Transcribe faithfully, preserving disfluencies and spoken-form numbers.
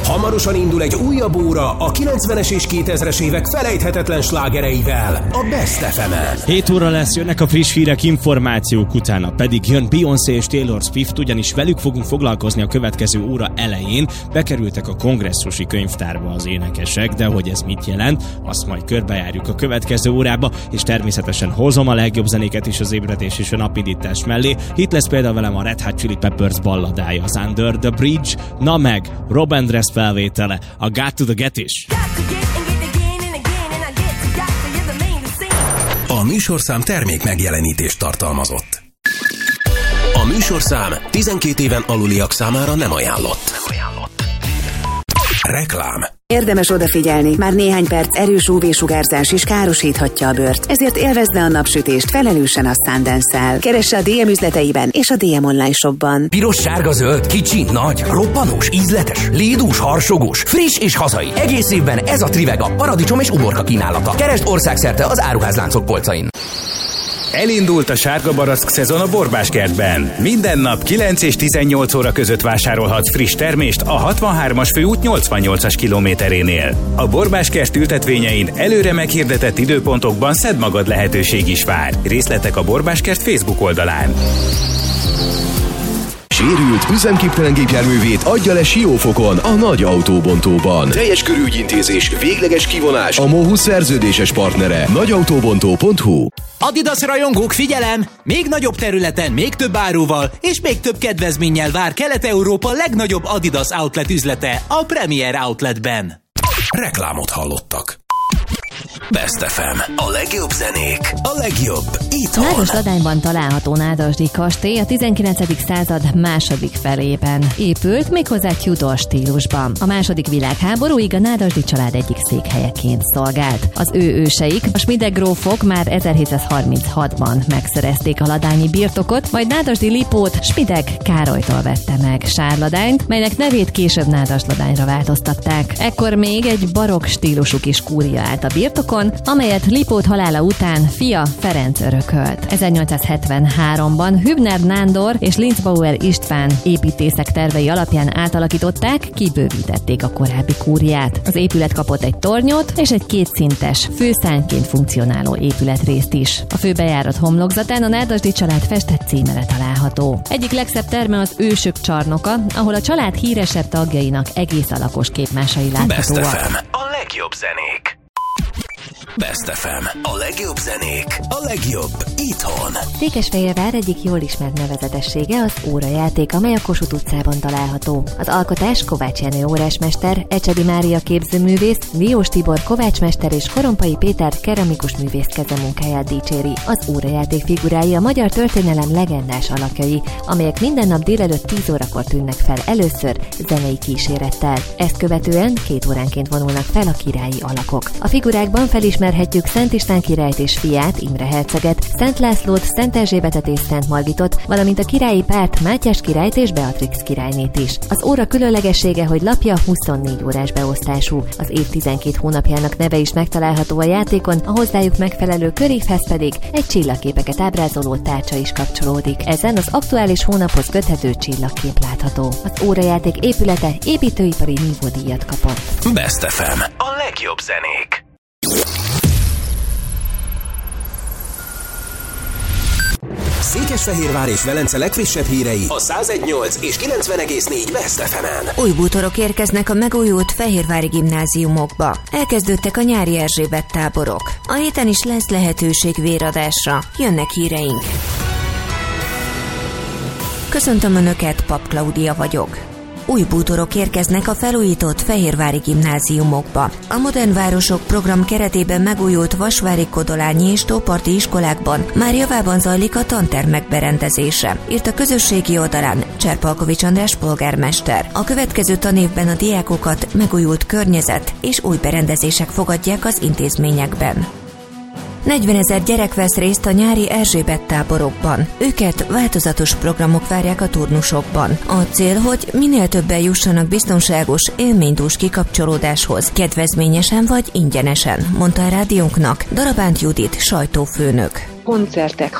Hamarosan indul egy újabb óra a kilencvenes és kétezres évek felejthetetlen slágereivel, a Best ef emen. hét óra lesz, jönnek a friss hírek, információk, utána pedig jön Beyoncé és Taylor Swift, ugyanis velük fogunk foglalkozni a következő óra elején. Bekerültek a kongresszusi könyvtárba az énekesek, de hogy ez mit jelent, azt majd körbejárjuk a következő órába, és természetesen hozom a legjobb zenéket is az ébredés és a napidítás mellé. Itt lesz például velem a Red Hot Chili Peppers balladája, az Under the Bridge, na meg Rob Andres felvétele, a Got to the Get is. A műsorszám termék megjelenítést tartalmazott. A műsorszám tizenkét éven aluliak számára nem ajánlott. Nem ajánlott. Reklám. Érdemes odafigyelni, már néhány perc erős ú vé-sugárzás is károsíthatja a bőrt, ezért élvezze a napsütést felelősen a Sundance-szel. Keresse a dé em üzleteiben és a dé em online shopban. Piros, sárga, zöld, kicsi, nagy, roppanós, ízletes, lédús, harsogós, friss és hazai. Egész évben ez a Trivega, paradicsom és uborka kínálata. Keresd országszerte az áruházláncok polcain. Elindult a sárga barack szezon a Borbáskertben. Minden nap kilenc és tizennyolc óra között vásárolhatsz friss termést a hatvanhármas főút nyolcvannyolcas kilométerénél. A Borbáskert ültetvényein előre meghirdetett időpontokban szedd magad lehetőség is vár. Részletek a Borbáskert Facebook oldalán. Sérült, üzemképtelen gépjárművét adja le Siófokon, a Nagy Autóbontóban. Teljes körű ügyintézés, végleges kivonás, a MOHU szerződéses partnere. nagyautóbontó pont hu. Adidas rajongók, figyelem! Még nagyobb területen, még több áruval és még több kedvezménnyel vár Kelet-Európa legnagyobb Adidas outlet üzlete, a Premier Outletben. Reklámot hallottak. Best ef em. A legjobb zenék, a legjobb itthon. Nádasdadányban található Nádasdi kastély a tizenkilencedik század második felében épült, méghozzá Tudor stílusban. A második világháborúig a Nádasdi család egyik székhelyeként szolgált. Az ő őseik, a Schmidek grófok már ezerhétszázharminchatban megszerezték a ladányi birtokot, majd Nádasdi Lipót Schmidek Károlytól vette meg Sárladányt, melynek nevét később Nádasdladányra változtatták. Ekkor még egy barokk stílusú kis kúria állt a birtokon, amelyet Lipót halála után fia Ferenc örökölt. ezernyolcszázhetvenháromban Hübner Nándor és Linzbauer István építészek tervei alapján átalakították, kibővítették a korábbi kúriát. Az épület kapott egy tornyot és egy kétszintes, főszárnyként funkcionáló épületrészt is. A főbejárat homlokzatán a Nádasdi család festett címere található. Egyik legszebb terme az Ősök csarnoka, ahol a család híresebb tagjainak egész alakos képmásai láthatóak. Best ef em. A legjobb zenék. Best ef em. A legjobb zenék, a legjobb itthon. Székesfehérvár egyik jól ismert nevezetessége az órajáték, amely a Kossuth utcában található. Az alkotás Kovács Jenő órásmester, Ecsedi Mária képzőművész, Diós Tibor kovácsmester és Korompai Péter keramikus művész kezemunkáját dicséri. Az órajáték figurái a magyar történelem legendás alakjai, amelyek minden nap délelőtt tíz órakor tűnnek fel először zenei kísérettel. Ezt követően két óránként vonulnak fel a királyi alakok. A figurákban felismerhetjük Szent István királyt és fiát, Imre herceget, Szent Lászlót, Szent Erzsébetet és Szent Margitot, valamint a királyi párt Mátyás királyt és Beatrix királynét is. Az óra különlegessége, hogy lapja huszonnégy órás beosztású. Az év tizenkét hónapjának neve is megtalálható a játékon, a hozzájuk megfelelő körívhez pedig egy csillagképeket ábrázoló tárcsa is kapcsolódik. Ezen az aktuális hónaphoz köthető csillagkép látható. Az órajáték épülete építőipari nívódíjat kapott. Best ef em. A legjobb zenék. Székesfehérvár és Velence legfrissebb hírei a száz egy nyolc és kilencven egész négy Best ef emen. Új bútorok érkeznek a megújult fehérvári gimnáziumokba. Elkezdődtek a nyári Erzsébet táborok. A héten is lesz lehetőség véradásra. Jönnek híreink. Köszöntöm Önöket, Pap Klaudia vagyok. Új bútorok érkeznek a felújított fehérvári gimnáziumokba. A Modern Városok program keretében megújult vasvári, kodolányi és tóparti iskolákban már javában zajlik a tantermek berendezése, írt a közösségi oldalán Cserpalkovics András polgármester. A következő tanévben a diákokat megújult környezet és új berendezések fogadják az intézményekben. negyvenezer gyerek vesz részt a nyári Erzsébet táborokban. Őket változatos programok várják a turnusokban. A cél, hogy minél többen jussanak biztonságos, élménydús kikapcsolódáshoz, kedvezményesen vagy ingyenesen, mondta a rádiónknak Darabánt Judit sajtófőnök. Koncertek,